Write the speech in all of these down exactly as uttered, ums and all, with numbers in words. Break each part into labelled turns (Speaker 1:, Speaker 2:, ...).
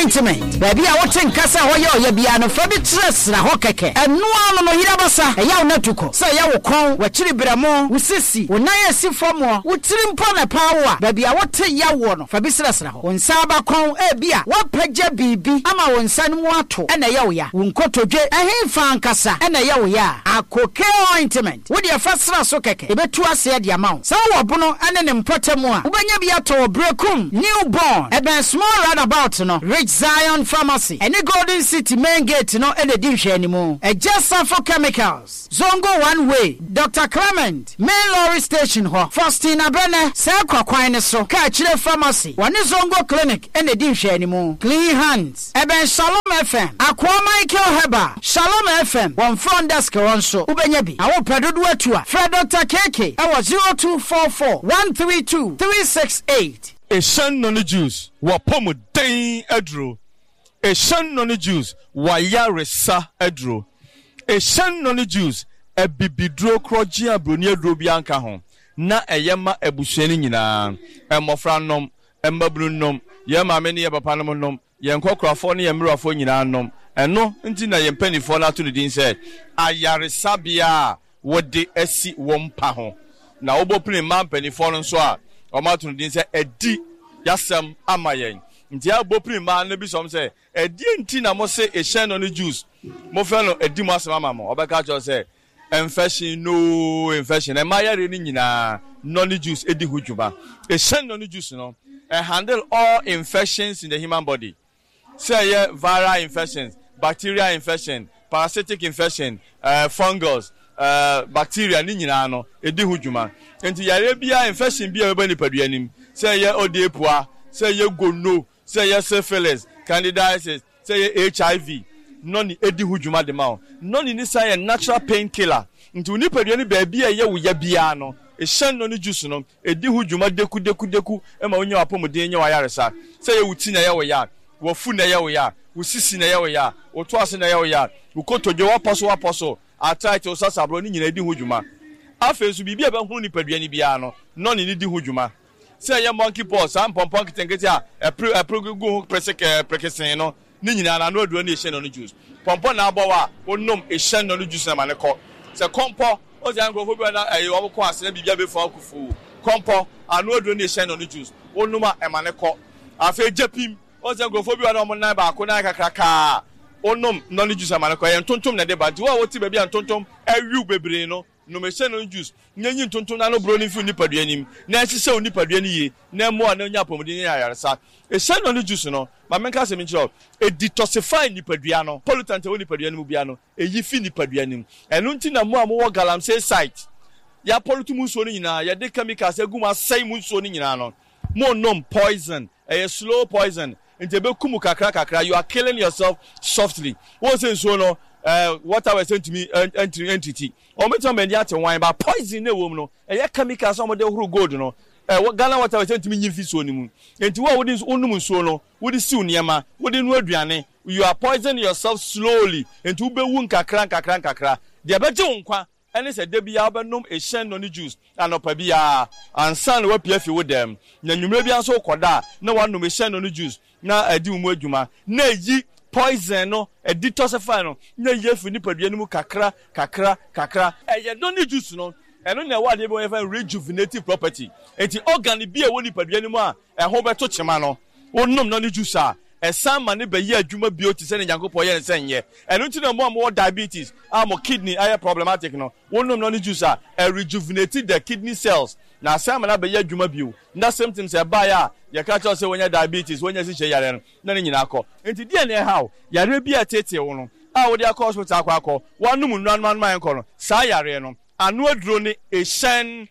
Speaker 1: Ointment. Baby, I want to kasa ho ye oye bia no fa bi tres na ho keke. Enu anu no hira basa. Eya onatuko. Say ya wo kon, wa chiri bramo, wo sisi, wo nan esi fomo, wo tiri mpo na pawa. Baby, I want to ya wo no fa bi tres na ho. Wonsa ba kon e bia, wa pagya bibi ama wonsa no mu ato. E na ya wo ya. Wo nkotodwe ehe fa ankasa. E na ya wo ya. Akoke Ointment. Wo de fa sra so keke. Ebetu ase de amount. Sa wo bono ane ne mpotemu a. Wo banya bia to brekum, newborn. Eben small roundabout no. Rich Zion Pharmacy. Any Golden City main gate no e de dinhwe animo. E just for chemicals. Zongo one way. Doctor Clement. Main lorry station ho. Faustina Brene. Se kwa kwan ne so. Ka chire pharmacy. Wani Zongo clinic e de dinhwe animo. Clean hands. Eben Shalom F M. Akwa Michael Heba. Shalom F M. One front desk won so. Ubenya bi. Awo pedodo atua. Fred Doctor K K. E was zero two four four one three two three six eight.
Speaker 2: A shan no juice wa pomo den edro. A shan no juice wa yaresa edro. A shan no juice e bibidro kroji abroni edro bi anka ho. Na eyema ebusuani nyina. E mofra nom, e mabru nom, ye maame ne ye papa nom nom, ye nkokrafo ne ye mmerafo nyina nom. Eno nti na ye mpanifo na to ne din se ayaresa bia wode esi wompa ho. Na obopne man mpanifo no so a Omatun din say edi yasem amayen. Nti abopri ma na bi som say edi nti na mo say e shen no juice. Mo fe no edi mo asem amamo. Obeka cho say infection no infection. E ma yare ni nyina no juice edi hujuma. E shen no juice no e handle all infections in the human body. Say yeah, viral infections, bacterial infection, parasitic infection, uh, fungus, uh, bacteria ni nyina no edi hujuma. Enti yare bia infection bia eba ni paduanim. Say ye odepua, say ye gono, say ye syphilis, candidiasis, say ye H I V. None edi hujuma de ma. None ni say a natural painkiller. Nti ni paduani baby ye wo ye bia no. E shan no ni juice no. Edi hujuma deku deku deku e ma onye apomuden nye wa yaresa. Say ye wuti na ye wo ya, wo fu na ye wo ya, wo sisi na ye wo ya, wo to ase na ye wo ya, wo kotodwe wa poso wa poso. Attack o sasabro ni nyina edi hujuma. Afensu bibia be hu ni paduani bia no no ni di hujuma say ye monkey paw sam pompon kitengeti a epre epre preseke prekesen no ni nyina na no aduro ni ehye no juice pompon na abawa onnom ehye no juice na maneko say kompo o say angofo bia na eh wo ko ase bibia be fa akufu kompo anu aduro ni ehye no juice onnom a emaneko afa japim o say angofo bia na mo nan ba ko na kakraka onnom no juice amaneko ye ntontom na de ba ti wo woti ba bia ntontom awiu bebre no no me say no juice nyanyi ntonton na no bro ni fi ni paduanim na ehise oni paduani ye na mo na nya pomodin ya yaresa e say no juice no ma menka se mi chiro e detoxify ni padua no pollutant e oni paduanim bia no e yi fi ni paduanim eno nti na mo amwo galamsey site ya pollutu mu so ni nyina ya de chemicals egum asai mu so ni nyina no mo nom poison e slow poison nti be kumu kakra kakra you are killing yourself softly won say so no Uh, what I was saying to me, entity, entity. Or me tell me that wine, but poison no woman, no. A chemical, some of the who gold, no. Uh, what Ghana, what I was saying to me, you fish on him. And to what would this unum so no, would is soon, Yama, wouldn't word, you are poisoning yourself slowly, and to be wunka cranka cranka cra. The better unqua, and it's a Debbie Albernum, a shen on the juice, and a pabia, and son, what P F with them. Then you may be so quada, no one no me shen on the juice. Now I do more juma, nay ye. Poison no e detoxify no na yefu ni paduani mu kakra kakra kakra e ye no ni juice no e no na wa de be even rejuvenative property enti organ bi e woni paduani mu a e ho beto chema no wonnom no ni juice a e san ma ne be ye adwuma bi o ti se ne Yankopɔ ye nsen ye e no ti na mo am diabetes am kidney aye problematic no wonnom no ni juice a e rejuvenate the kidney cells na san ma na be ye adwuma bi o na symptoms e ba ya ya ka cho se wonya diabetes wonya si che yare no na ne nyina akọ enti die na how yare bi atete wo no a wo de akọ hospital akọ akọ wanum nnuan man man kọ no sa yare no anu aduro ne eshan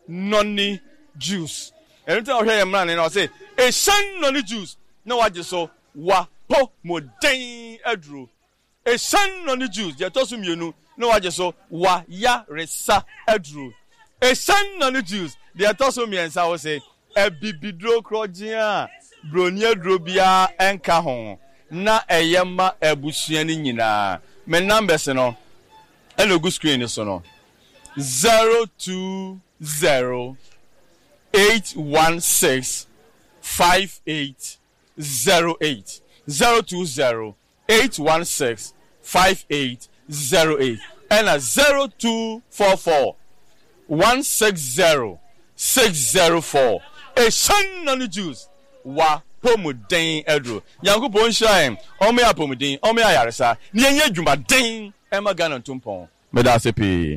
Speaker 2: noni juice enti o hwe yemra ne na o se eshan noni juice na waje so wa po moden aduro eshan noni juice je to so mienu na waje so wa ya resa aduro eshan noni juice de to so miensa wo se e bibidro krojia bronia drobia enka ho na eyema ebusuani nyina me numbers no eno go screen so no zero two zero eight one six five eight zero eight zero two zero eight one six five eight zero eight and a zero two four four one six zero six zero four. A shan on the juice. Wa pomudin edro. Yanku Ponshaim, Ome Apomudin, Ome Ayaresa, Nye Juma Ding, Emma Gannon Tumpon. Medasepi.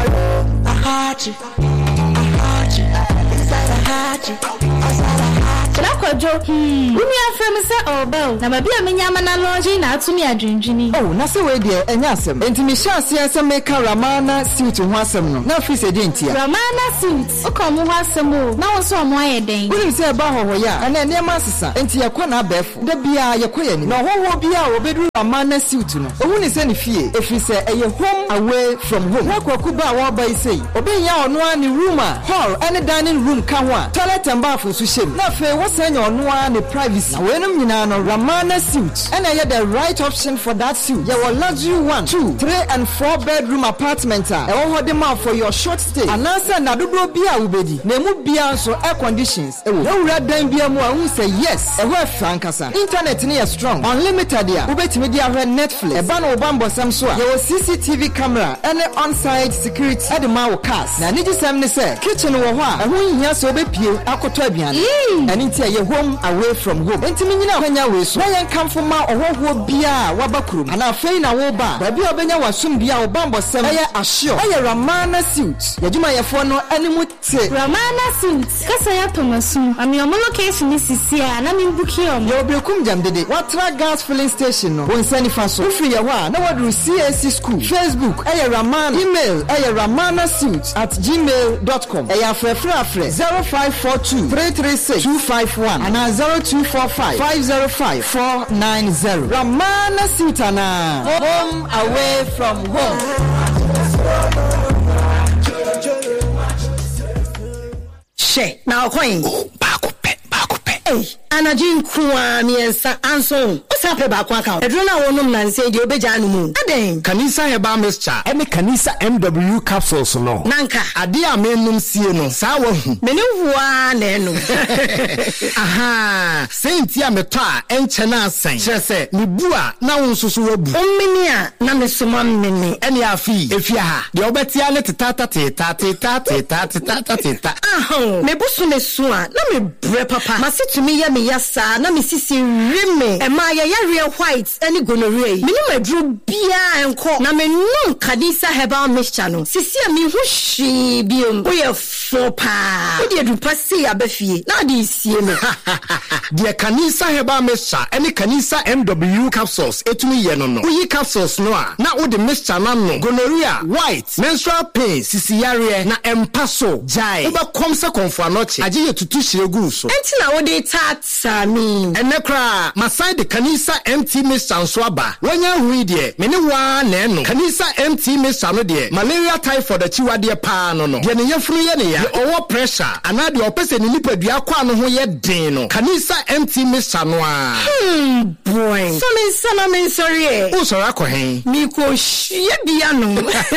Speaker 3: Lakojo, hmm. Umi afrem se obel. Na baby amenyama na lonji na atumi adwendwini.
Speaker 4: Oh, na se we de enya asem. Enti me hyanse asem meka Ramana suit ho asem no. Na fi se de ntia.
Speaker 3: Ramana suit. Okom ho asem o. Na wo so omo ayeden.
Speaker 4: Woni se ba hoho ya. Ana ne ma sesa. Enti yakwa na abefo. Da bia yakwa ni. Na hoho bia obedu Ramana suit no. Ohuni se ne fie. Efi se eye home away from home. Na kwaku ba wo ba isei. Obenya ono ani room a hall any dining room ka ho a. Toilet and bath so shem. Na fe send your no one privacy. Na when you know Ramana suit. And I had the right option for that suit. You will luxury one, two, three, and four bedroom apartment. I will hold them out for your short stay. And answer na do bia ubedi. Nemu bia so air conditions. E wo red dan bia mo who say yes. E wo frankasa. Internet ni is strong. Unlimited ya. Ubeti media have Netflix. E ba no bambo sam so. You will C C T V camera and on-site security. E de ma wo cars. Na niji sam ni say kitchen wo ho a. E ho hia so be pie akoto aduane. And your home away from home. Enti minyina kwanya we so. Na yen kamfo ma ohwohwo bia wabakrum. Ana afei na wo ba. Ba bia obenya wasum bia obambo sem. Eye assure. Eye Ramana suit. Yadwuma yefo no animu te.
Speaker 3: Ramana suit. Kasa ya tomasu. Ami omo location ni sisi a na mi book yo.
Speaker 4: Yo brekum jam dede. Watra gas filling station no. Won sani faso. Ufri ya wa na wadru C A C school. Facebook eye Ramana. Email eye ramana suit at gmail dot com. Eye afrefra afre zero five four two three three six two five one and zero two four five five zero five four nine zero. Ramana Sutana. Home away from home.
Speaker 5: She now coin. Oh, back Hey, anajin kuwa miensa anso. Osa pe ba kwa account. Edrona wonum na nse de obeja no mu. Aden.
Speaker 6: Kanisa heba mixture. Ene kanisa M W capsules no.
Speaker 5: Nanka.
Speaker 6: Ade a menum sie no. Sa wo hu.
Speaker 5: Meni huwa na enu.
Speaker 6: Aha. Senti a meto a enche na asan. Kire se ni bu a na wo nsusu wabu.
Speaker 5: Ommini a na mesoma mmini.
Speaker 6: Ene afi. Efia ha. De obetia ne tata tata tata tata tata tata.
Speaker 5: Aha. Me busu ne so a na me bre papa. Masi to me ya me yasa na me sisi rime e ma ya ya real white any gonorrhea me no madru bia enko na me no kanisa herbal mixture no sisi a me hu hwe biom wo ye fo pa wo de du pase abafie na de sie me
Speaker 6: de kanisa herbal mixture any kanisa M W capsules etumi ye no no wo yi capsules no a na wo de mixture na no gonorrhea white menstrual pain sisi yare na empaso jai wo ba kom se konfo anoche age ye tutu hiregu so
Speaker 5: enti na wo de tata mi
Speaker 6: enekra masai de kanisa M T mixture so aba wanya hui de me ne wa na eno kanisa M T mixture no de malaria typhoid achiwade pa no no de ne yefuru ye ne ya owo pressure ana de opese ne nipadua kwa no ho ye den no kanisa M T mixture no a
Speaker 5: hmm boy so me sana me sorry e
Speaker 6: o sora ko hen
Speaker 5: mi ko hye bia no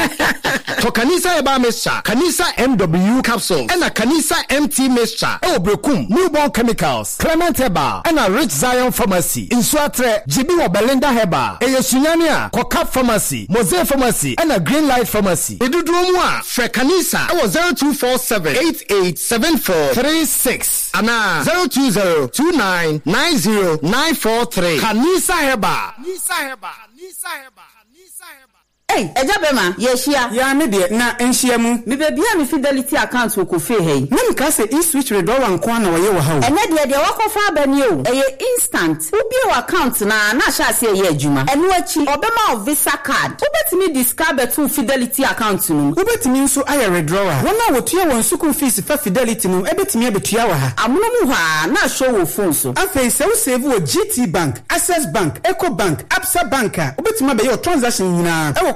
Speaker 6: to kanisa e ba mixture kanisa M W capsules ena kanisa M T mixture e obrekum newborn chemicals Clement Herbal and a Rich Zion Pharmacy in Swatre Jibi wa Belinda Herbal e yesunyane a Kokap Pharmacy Mose Pharmacy and a Green Light Pharmacy eduduro mu a Frekanisa e zero two four seven eight eight seven four three six ana zero two zero two nine nine zero nine four three Kanisa Herbal Kanisa Herbal Kanisa Herbal Kanisa Herbal.
Speaker 7: Hey, eja bema, yeshia.
Speaker 8: Ya me de na enhia mu.
Speaker 7: Me be bia me Fidelity account wo ko fe hey.
Speaker 8: Na me ka se e-switch withdrawal nko na wo ye wo ha o.
Speaker 7: Ene de de wo ko fa ba ni o. Eye instant. Wo bia account na na sha se ye adwuma. Eno achi, obema of Visa card. Wo betimi discard betu Fidelity account nu.
Speaker 8: Wo betimi nso aye withdrawal. Wona wo tua won school fees fa Fidelity nu, e betimi abetua wa ha.
Speaker 7: Amono mu ha na show wo phone so.
Speaker 8: Afei se wo save wo G T Bank, Access Bank, Eco Bank, Absa Bank a. Wo betimi be your transaction nyina. E wo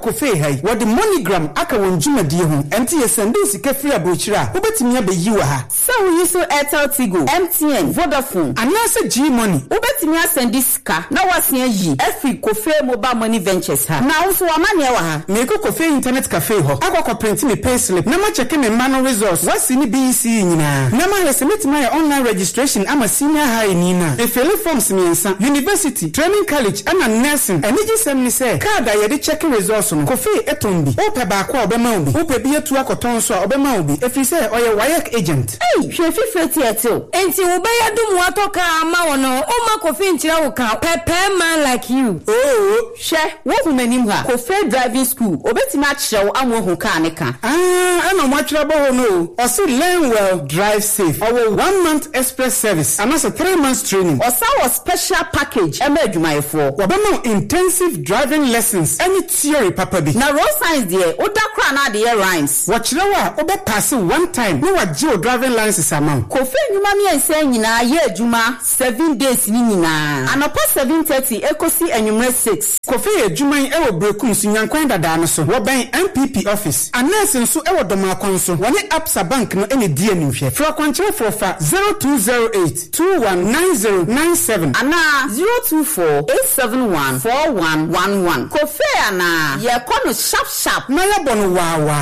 Speaker 8: kofe hai what the MoneyGram aka won dwumadi ho enti ye send sika free abrochira obetimi abeyi wa ha
Speaker 7: so we use Airtel Tigo M T N Vodafone
Speaker 8: anase G Money
Speaker 7: obetimi asend sika na wasen yi every kofe mobile money ventures ha na wo so amane wa ha
Speaker 8: me ko kofe internet cafe ho akọ print me pay slip na ma check me mano resource wasi ni B C nyina na ma resmit my online registration ama senior high ni na e fill forms me nsa university training college ana nursing eniji sem ni say card a ye de check results no kofe etombi ope ba kwa obema obi ope bi etu akoton so obema obi efri say oye wayak agent
Speaker 7: eh hwe fifre tieto
Speaker 5: enti wo be yadum watoka ama wono o ma kofe nchira wo ka pepe man like you
Speaker 7: oh she wo hunanim ha kofe driving school obetimi a kire wo anwo hu ka ne ka
Speaker 8: ah ana mo akira bo no o say learn well drive safe our one month express service and also three months training
Speaker 7: o sa was special package e ma adwumayefo
Speaker 8: obema intensive driving lessons any theory papa bi
Speaker 7: na road science there o da kra na de rhymes
Speaker 8: wo kire wa obe pass one time no wa geo driving license amount
Speaker 7: kofe nyuma mi ense nyina ye adwuma seven days ni nyina anopa seven thirty ekosi enwumre six
Speaker 8: kofe adwuman e wo brekum sunyankwan dada no so wo ben M P P office anese nso e wo doma akon so woni Absa bank no ene die ni hwe fra kwankyere for fa zero two zero eight two one nine zero nine seven
Speaker 7: ana zero two four eight seven one four one one one kofe ana ye kono sharp sharp
Speaker 8: na ya bono wa wa